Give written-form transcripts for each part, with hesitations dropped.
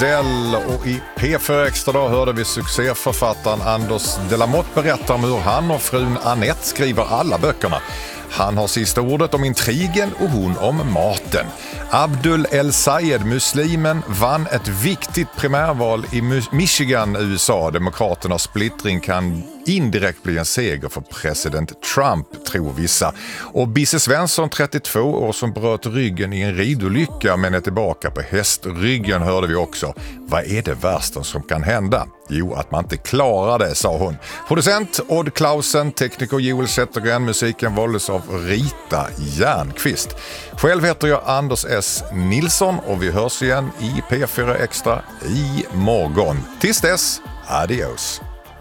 Adele, och i P4 Extra då hörde vi succéförfattaren Anders de la Motte berätta om hur han och frun Annette skriver alla böckerna. Han har sista ordet om intrigen och hon om maten. Abdul El-Sayed, muslimen, vann ett viktigt primärval i Michigan, USA. Demokraternas splittring kan indirekt bli en seger för president Trump, tror vissa. Och Bisse Svensson, 32 år, som bröt ryggen i en ridolycka men är tillbaka på hästryggen, hörde vi också. Vad är det värsta som kan hända? Jo, att man inte klarar det, sa hon. Producent Odd Klausen, tekniker Joel Zettergren, musiken valdes av Rita Järnqvist. Själv heter jag Anders S. Nilsson och vi hörs igen i P4 Extra i morgon. Tills dess, adios.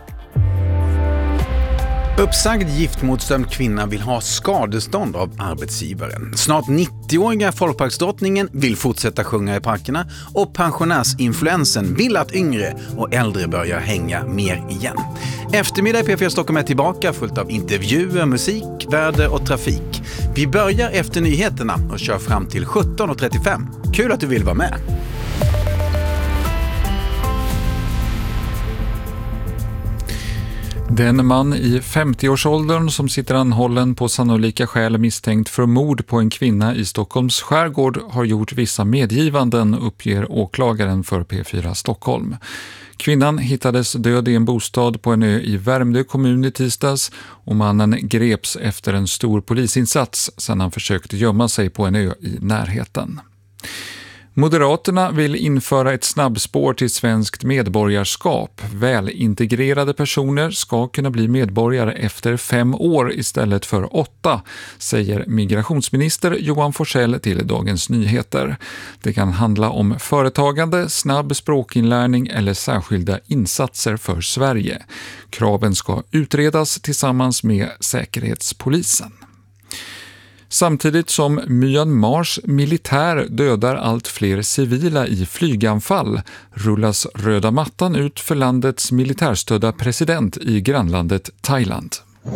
Uppsagd giftmotstånd kvinna vill ha skadestånd av arbetsgivaren. Snart 90-åriga folkparksdrottningen vill fortsätta sjunga i parkerna och pensionärsinfluensen vill att yngre och äldre börjar hänga mer igen. Eftermiddag i P4 Stockholm är tillbaka fullt av intervjuer, musik, väder och trafik. Vi börjar efter nyheterna och kör fram till 17:35. Kul att du vill vara med! Den man i 50-årsåldern som sitter anhållen på sannolika skäl misstänkt för mord på en kvinna i Stockholms skärgård har gjort vissa medgivanden, uppger åklagaren för P4 Stockholm. Kvinnan hittades död i en bostad på en ö i Värmdö kommun i tisdags och mannen greps efter en stor polisinsats sedan han försökte gömma sig på en ö i närheten. Moderaterna vill införa ett snabbspår till svenskt medborgarskap. Välintegrerade personer ska kunna bli medborgare efter 5 år istället för 8, säger migrationsminister Johan Forssell till Dagens Nyheter. Det kan handla om företagande, snabb språkinlärning eller särskilda insatser för Sverige. Kraven ska utredas tillsammans med Säkerhetspolisen. Samtidigt som Myanmars militär dödar allt fler civila i flyganfall rullas röda mattan ut för landets militärstödda president i grannlandet Thailand.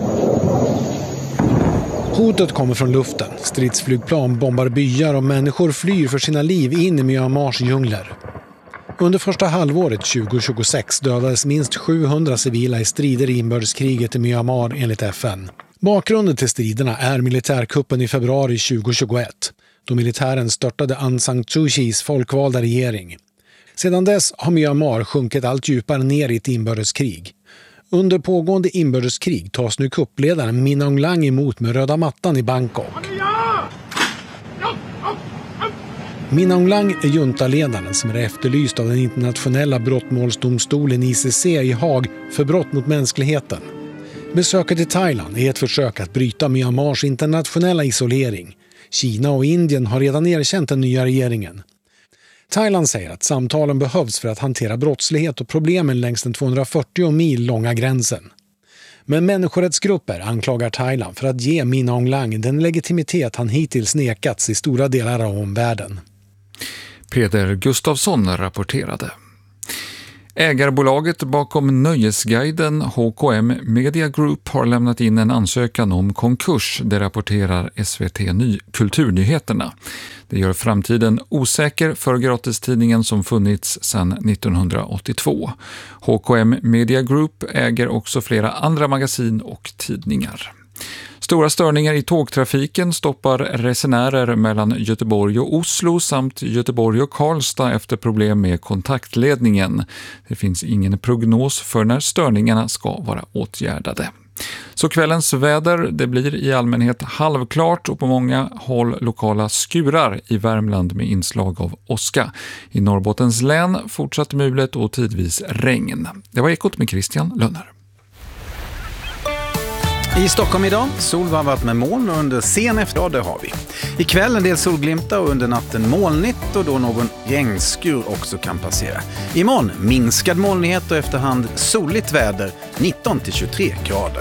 Hotet kommer från luften. Stridsflygplan bombar byar och människor flyr för sina liv in i Myanmars djungler. Under första halvåret 2026 dödades minst 700 civila i strider i inbördeskriget i Myanmar enligt FN. Bakgrunden till striderna är militärkuppen i februari 2021, då militären störtade Aung San Suu Kyis folkvalda regering. Sedan dess har Myanmar sjunkit allt djupare ner i ett inbördeskrig. Under pågående inbördeskrig tas nu kuppledaren Min Aung Hlaing emot med röda mattan i Bangkok. Min Aung Hlaing är juntaledaren som är efterlyst av den internationella brottmålsdomstolen ICC i Haag för brott mot mänskligheten. Besöket i Thailand är ett försök att bryta Myanmars internationella isolering. Kina och Indien har redan erkänt den nya regeringen. Thailand säger att samtalen behövs för att hantera brottslighet och problemen längs den 240 mil långa gränsen. Men människorättsgrupper anklagar Thailand för att ge Min Aung Hlaing den legitimitet han hittills nekats i stora delar av omvärlden. Peder Gustafsson rapporterade. Ägarbolaget bakom Nöjesguiden HKM Media Group har lämnat in en ansökan om konkurs, det rapporterar SVT Kulturnyheterna. Det gör framtiden osäker för gratistidningen som funnits sedan 1982. HKM Media Group äger också flera andra magasin och tidningar. Stora störningar i tågtrafiken stoppar resenärer mellan Göteborg och Oslo samt Göteborg och Karlstad efter problem med kontaktledningen. Det finns ingen prognos för när störningarna ska vara åtgärdade. Så kvällens väder, det blir i allmänhet halvklart och på många håll lokala skurar i Värmland med inslag av åska. I Norrbottens län fortsatt mulet och tidvis regn. Det var Ekot med Christian Lönner. I Stockholm idag, solvarvat med moln och under sen eftermiddag har vi. Ikväll en del solglimtar och under natten molnigt och då någon regnskur också kan passera. Imorgon minskad molnighet och efterhand soligt väder, 19-23 grader.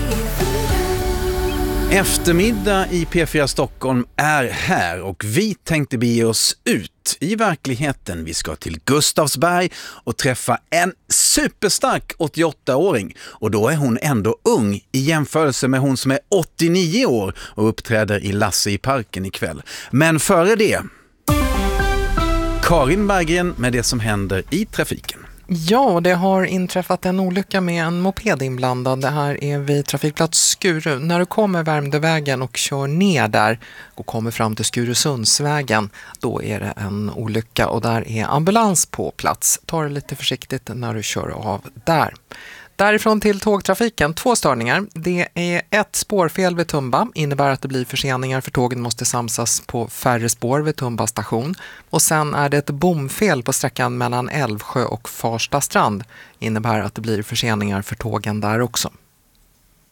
Eftermiddag i P4 Stockholm är här och vi tänkte bege oss ut i verkligheten. Vi ska till Gustavsberg och träffa en superstark 88-åring. Och då är hon ändå ung i jämförelse med hon som är 89 år och uppträder i Lasse i parken ikväll. Men före det... Karin Berggren med det som händer i trafiken. Ja, det har inträffat en olycka med en moped inblandad. Det här är vid trafikplats Skuru. När du kommer Värmdövägen och kör ner där och kommer fram till Skurusundsvägen, då är det en olycka och där är ambulans på plats. Ta det lite försiktigt när du kör av där. Därifrån till tågtrafiken, 2 störningar. Det är ett spårfel vid Tumba, innebär att det blir förseningar för tågen måste samsas på färre spår vid Tumba station. Och sen är det ett bomfel på sträckan mellan Älvsjö och Farsta strand, innebär att det blir förseningar för tågen där också.